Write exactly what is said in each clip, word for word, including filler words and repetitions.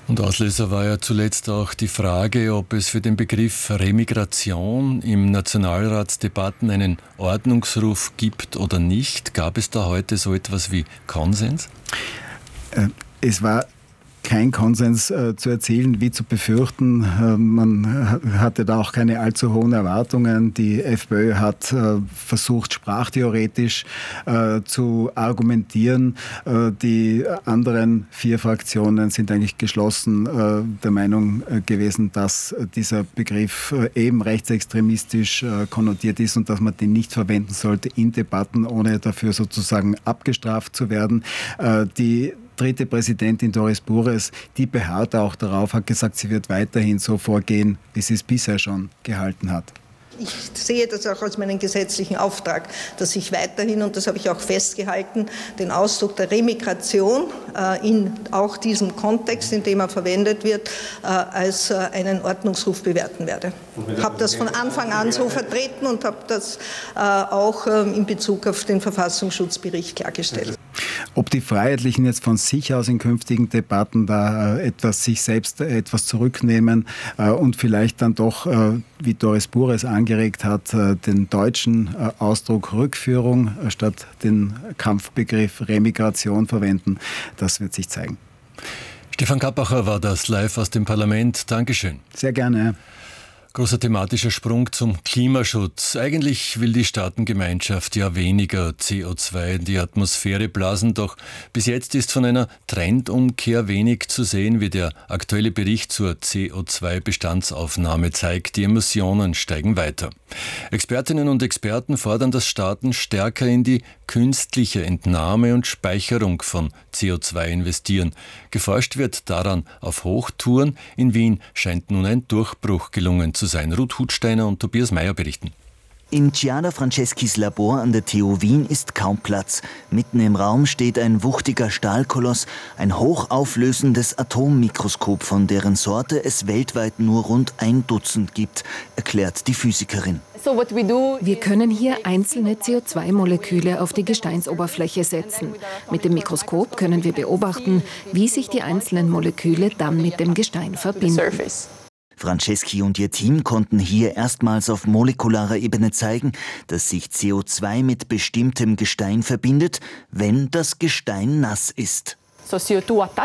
Und Auslöser war ja zuletzt auch die Frage, ob es für den Begriff Remigration im Nationalratsdebatten einen Ordnungsruf gibt oder nicht. Gab es da heute so etwas wie Konsens? Äh, es war kein Konsens äh, zu erzielen, wie zu befürchten. Äh, man hatte da auch keine allzu hohen Erwartungen. Die FPÖ hat äh, versucht, sprachtheoretisch äh, zu argumentieren. Äh, die anderen vier Fraktionen sind eigentlich geschlossen äh, der Meinung äh, gewesen, dass äh, dieser Begriff äh, eben rechtsextremistisch äh, konnotiert ist und dass man den nicht verwenden sollte in Debatten, ohne dafür sozusagen abgestraft zu werden. Äh, die dritte Präsidentin Doris Burres, die beharrt auch darauf, hat gesagt, sie wird weiterhin so vorgehen, wie sie es bisher schon gehalten hat. Ich sehe das auch als meinen gesetzlichen Auftrag, dass ich weiterhin, und das habe ich auch festgehalten, den Ausdruck der Remigration äh, in auch diesem Kontext, in dem er verwendet wird, äh, als äh, einen Ordnungsruf bewerten werde. Ich habe das von Anfang an so vertreten und habe das äh, auch äh, in Bezug auf den Verfassungsschutzbericht klargestellt. Ob die Freiheitlichen jetzt von sich aus in künftigen Debatten da äh, etwas sich selbst äh, etwas zurücknehmen äh, und vielleicht dann doch, äh, wie Doris Burres angeregt hat, äh, den deutschen äh, Ausdruck Rückführung äh, statt den Kampfbegriff Remigration verwenden, das wird sich zeigen. Stefan Kappacher war das live aus dem Parlament. Dankeschön. Sehr gerne. Großer thematischer Sprung zum Klimaschutz. Eigentlich will die Staatengemeinschaft ja weniger C O zwei in die Atmosphäre blasen, doch bis jetzt ist von einer Trendumkehr wenig zu sehen, wie der aktuelle Bericht zur C O zwei Bestandsaufnahme zeigt. Die Emissionen steigen weiter. Expertinnen und Experten fordern, dass Staaten stärker in die künstliche Entnahme und Speicherung von C O zwei investieren. Geforscht wird daran auf Hochtouren. In Wien scheint nun ein Durchbruch gelungen zu sein. Ruth Hutsteiner und Tobias Meyer berichten. In Giada Franceschis Labor an der T U Wien ist kaum Platz. Mitten im Raum steht ein wuchtiger Stahlkoloss, ein hochauflösendes Atommikroskop, von deren Sorte es weltweit nur rund ein Dutzend gibt, erklärt die Physikerin. Wir können hier einzelne C O zwei Moleküle auf die Gesteinsoberfläche setzen. Mit dem Mikroskop können wir beobachten, wie sich die einzelnen Moleküle dann mit dem Gestein verbinden. Franceschi und ihr Team konnten hier erstmals auf molekularer Ebene zeigen, dass sich C O zwei mit bestimmtem Gestein verbindet, wenn das Gestein nass ist. Das C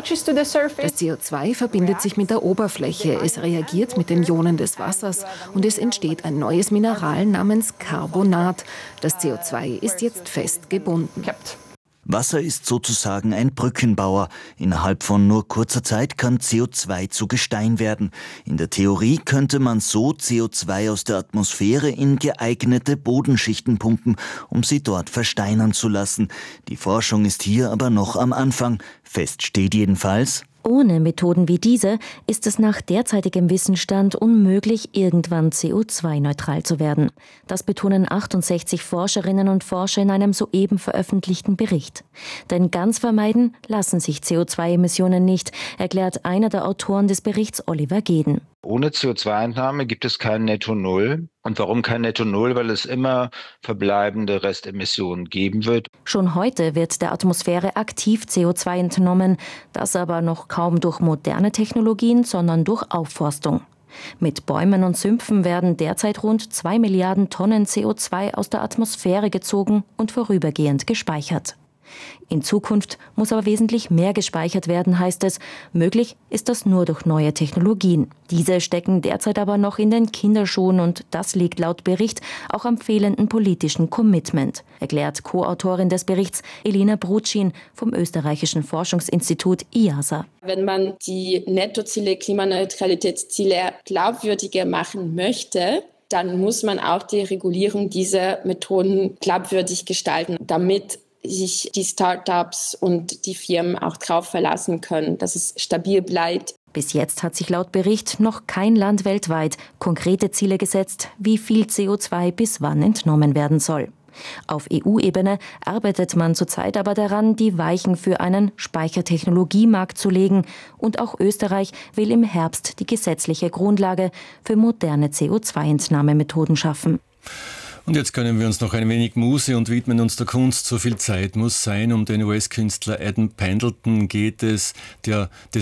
O zwei verbindet sich mit der Oberfläche, es reagiert mit den Ionen des Wassers und es entsteht ein neues Mineral namens Carbonat. Das C O zwei ist jetzt fest gebunden. Wasser ist sozusagen ein Brückenbauer. Innerhalb von nur kurzer Zeit kann C O zwei zu Gestein werden. In der Theorie könnte man so C O zwei aus der Atmosphäre in geeignete Bodenschichten pumpen, um sie dort versteinern zu lassen. Die Forschung ist hier aber noch am Anfang. Fest steht jedenfalls: Ohne Methoden wie diese ist es nach derzeitigem Wissensstand unmöglich, irgendwann C O zwei neutral zu werden. Das betonen achtundsechzig Forscherinnen und Forscher in einem soeben veröffentlichten Bericht. Denn ganz vermeiden lassen sich C O zwei Emissionen nicht, erklärt einer der Autoren des Berichts, Oliver Geden. Ohne C O zwei Entnahme gibt es kein Netto Null. Und warum kein Netto Null? Weil es immer verbleibende Restemissionen geben wird. Schon heute wird der Atmosphäre aktiv C O zwei entnommen, das aber noch kaum durch moderne Technologien, sondern durch Aufforstung. Mit Bäumen und Sümpfen werden derzeit rund zwei Milliarden Tonnen C O zwei aus der Atmosphäre gezogen und vorübergehend gespeichert. In Zukunft muss aber wesentlich mehr gespeichert werden, heißt es. Möglich ist das nur durch neue Technologien. Diese stecken derzeit aber noch in den Kinderschuhen und das liegt laut Bericht auch am fehlenden politischen Commitment, erklärt Co-Autorin des Berichts Elina Brutschin vom österreichischen Forschungsinstitut I A S A. Wenn man die Nettoziele, Klimaneutralitätsziele glaubwürdiger machen möchte, dann muss man auch die Regulierung dieser Methoden glaubwürdig gestalten, damit sich die Startups und die Firmen auch darauf verlassen können, dass es stabil bleibt. Bis jetzt hat sich laut Bericht noch kein Land weltweit konkrete Ziele gesetzt, wie viel C O zwei bis wann entnommen werden soll. Auf E U-Ebene arbeitet man zurzeit aber daran, die Weichen für einen Speichertechnologiemarkt zu legen. Und auch Österreich will im Herbst die gesetzliche Grundlage für moderne C O zwei Entnahmemethoden schaffen. Und jetzt können wir uns noch ein wenig Muße und widmen uns der Kunst. So viel Zeit muss sein. Um den U S-Künstler Adam Pendleton geht es, der dessen